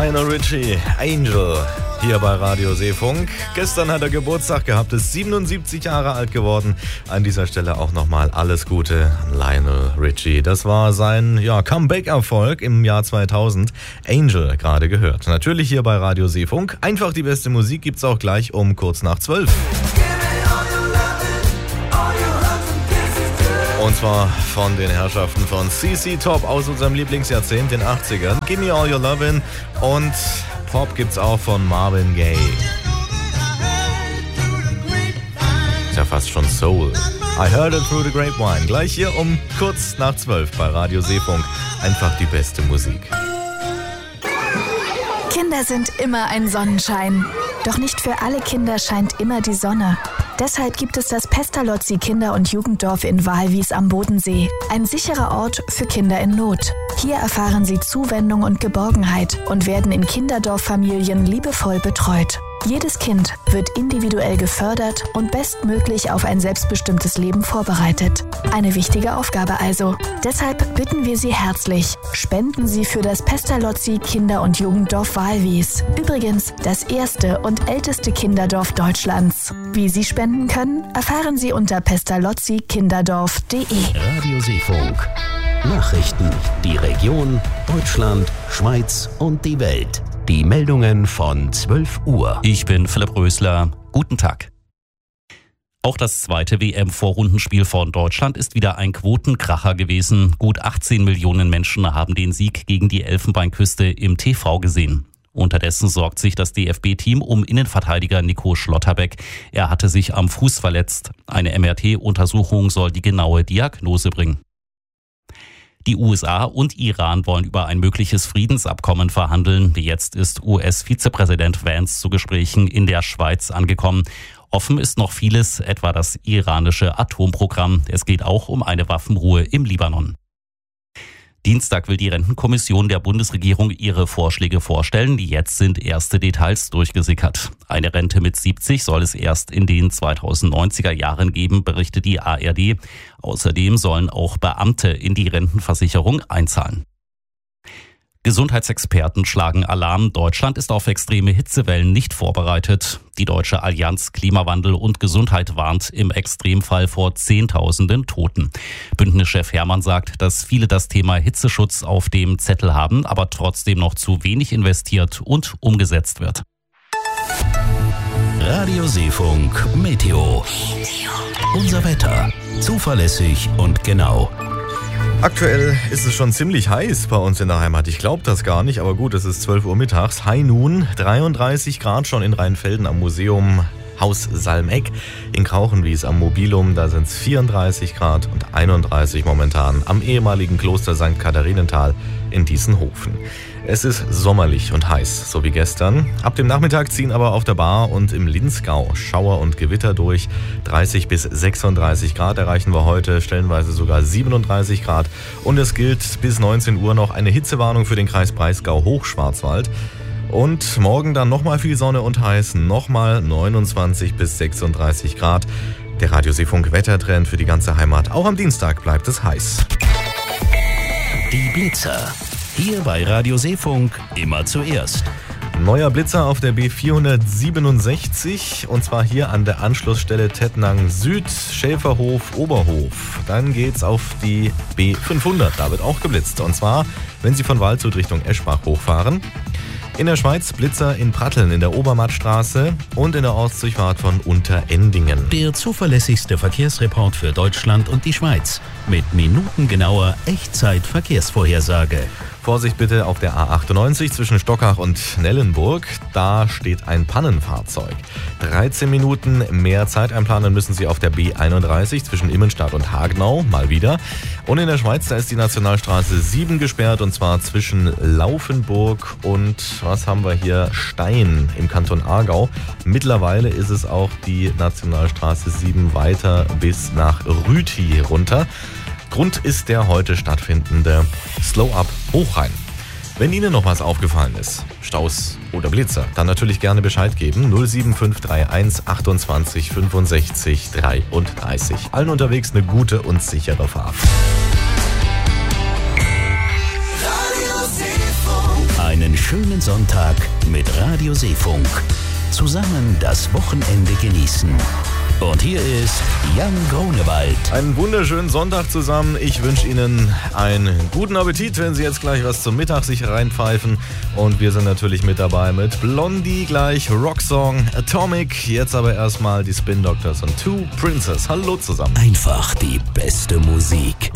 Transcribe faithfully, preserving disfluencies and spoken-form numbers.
Lionel Richie, Angel, hier bei Radio Seefunk. Gestern hat er Geburtstag gehabt, ist siebenundsiebzig Jahre alt geworden. An dieser Stelle auch nochmal alles Gute an Lionel Richie. Das war sein ja, Comeback-Erfolg im Jahr zweitausend. Angel, gerade gehört. Natürlich hier bei Radio Seefunk. Einfach die beste Musik gibt's auch gleich um kurz nach zwölf. Und zwar von den Herrschaften von C C Top aus unserem Lieblingsjahrzehnt, den achtzigern. Give Me All Your Lovin' und Pop gibt's auch von Marvin Gaye. Ist ja fast schon Soul. I Heard It Through the Grapevine. Gleich hier um kurz nach zwölf bei Radio Seefunk. Einfach die beste Musik. Kinder sind immer ein Sonnenschein. Doch nicht für alle Kinder scheint immer die Sonne. Deshalb gibt es das Pestalozzi Kinder- und Jugenddorf in Walwies am Bodensee. Ein sicherer Ort für Kinder in Not. Hier erfahren sie Zuwendung und Geborgenheit und werden in Kinderdorffamilien liebevoll betreut. Jedes Kind wird individuell gefördert und bestmöglich auf ein selbstbestimmtes Leben vorbereitet. Eine wichtige Aufgabe also. Deshalb bitten wir Sie herzlich, spenden Sie für das Pestalozzi Kinder- und Jugenddorf Walwies. Übrigens das erste und älteste Kinderdorf Deutschlands. Wie Sie spenden können, erfahren Sie unter pestalozzi kinderdorf punkt de. Radio Seefunk. Nachrichten, die Region, Deutschland, Schweiz und die Welt. Die Meldungen von zwölf Uhr. Ich bin Philipp Rösler. Guten Tag. Auch das zweite W M-Vorrundenspiel von Deutschland ist wieder ein Quotenkracher gewesen. Gut achtzehn Millionen Menschen haben den Sieg gegen die Elfenbeinküste im T V gesehen. Unterdessen sorgt sich das D F B-Team um Innenverteidiger Nico Schlotterbeck. Er hatte sich am Fuß verletzt. Eine M R T-Untersuchung soll die genaue Diagnose bringen. Die U S A und Iran wollen über ein mögliches Friedensabkommen verhandeln. Jetzt ist U S-Vizepräsident Vance zu Gesprächen in der Schweiz angekommen. Offen ist noch vieles, etwa das iranische Atomprogramm. Es geht auch um eine Waffenruhe im Libanon. Dienstag will die Rentenkommission der Bundesregierung ihre Vorschläge vorstellen. Jetzt sind erste Details durchgesickert. Eine Rente mit siebzig soll es erst in den zweitausendneunziger Jahren geben, berichtet die A R D. Außerdem sollen auch Beamte in die Rentenversicherung einzahlen. Gesundheitsexperten schlagen Alarm. Deutschland ist auf extreme Hitzewellen nicht vorbereitet. Die Deutsche Allianz Klimawandel und Gesundheit warnt im Extremfall vor Zehntausenden Toten. Bündnischef Hermann sagt, dass viele das Thema Hitzeschutz auf dem Zettel haben, aber trotzdem noch zu wenig investiert und umgesetzt wird. Radio Seefunk Meteo. Unser Wetter. Zuverlässig und genau. Aktuell ist es schon ziemlich heiß bei uns in der Heimat. Ich glaube das gar nicht, aber gut, es ist zwölf Uhr mittags. High Noon, dreiunddreißig Grad schon in Rheinfelden am Museum Haus Salmeck. In Krauchenwies am Mobilum, da sind es vierunddreißig Grad und einunddreißig momentan am ehemaligen Kloster Sankt Katharinenthal in Diessenhofen. Es ist sommerlich und heiß, so wie gestern. Ab dem Nachmittag ziehen aber auf der Bar und im Linzgau Schauer und Gewitter durch. dreißig bis sechsunddreißig Grad erreichen wir heute, stellenweise sogar siebenunddreißig Grad. Und es gilt bis neunzehn Uhr noch eine Hitzewarnung für den Kreis Breisgau-Hochschwarzwald. Und morgen dann nochmal viel Sonne und heiß, nochmal neunundzwanzig bis sechsunddreißig Grad. Der Radio Seefunk Wettertrend für die ganze Heimat. Auch am Dienstag bleibt es heiß. Die Blitzer. Hier bei Radio Seefunk immer zuerst. Neuer Blitzer auf der B vierhundertsiebenundsechzig und zwar hier an der Anschlussstelle Tettnang Süd, Schäferhof, Oberhof. Dann geht's auf die B fünfhundert, da wird auch geblitzt. Und zwar, wenn Sie von Waldshut Richtung Eschbach hochfahren. In der Schweiz Blitzer in Pratteln in der Obermattstraße und in der Ortsdurchfahrt von Unterendingen. Der zuverlässigste Verkehrsreport für Deutschland und die Schweiz mit minutengenauer Echtzeit-Verkehrsvorhersage. Vorsicht bitte auf der A achtundneunzig zwischen Stockach und Nellenburg. Da steht ein Pannenfahrzeug. dreizehn Minuten mehr Zeit einplanen müssen Sie auf der B einunddreißig zwischen Immenstadt und Hagenau. Mal wieder. Und in der Schweiz, da ist die Nationalstraße sieben gesperrt und zwar zwischen Laufenburg und, was haben wir hier, Stein im Kanton Aargau. Mittlerweile ist es auch die Nationalstraße sieben weiter bis nach Rüti runter. Grund ist der heute stattfindende Slow-Up Hochrhein. Wenn Ihnen noch was aufgefallen ist, Staus oder Blitzer, dann natürlich gerne Bescheid geben. null sieben fünf drei eins achtundzwanzig fünfundsechzig dreiunddreißig. Allen unterwegs eine gute und sichere Fahrt. Einen schönen Sonntag mit Radio Seefunk. Zusammen das Wochenende genießen. Und hier ist Jan Grunewald. Einen wunderschönen Sonntag zusammen. Ich wünsche Ihnen einen guten Appetit, wenn Sie jetzt gleich was zum Mittag sich reinpfeifen. Und wir sind natürlich mit dabei mit Blondie gleich, Rocksong, Atomic. Jetzt aber erstmal die Spin Doctors und Two Princes. Hallo zusammen. Einfach die beste Musik.